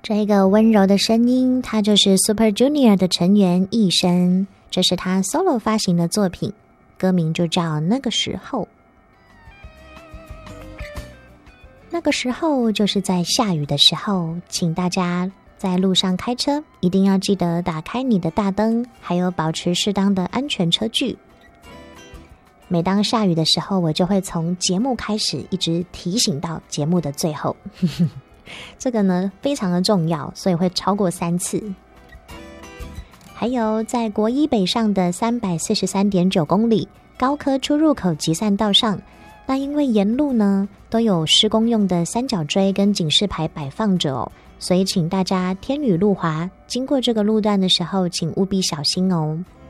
这个温柔的声音，他就是 Super Junior 的成员一生，这是他 solo 发行的作品，歌名就叫《那个时候》。那个时候就是在下雨的时候，请大家在路上开车一定要记得打开你的大灯，还有保持适当的安全车距。每当下雨的时候，我就会从节目开始一直提醒到节目的最后这个呢非常的重要，所以会超过3次。还有在国一北上的343.9公里高科出入口集散道上，那因为沿路呢都有施工用的三角锥跟警示牌摆放着哦，所以请大家天雨路滑，经过这个路段的时候请务必小心哦。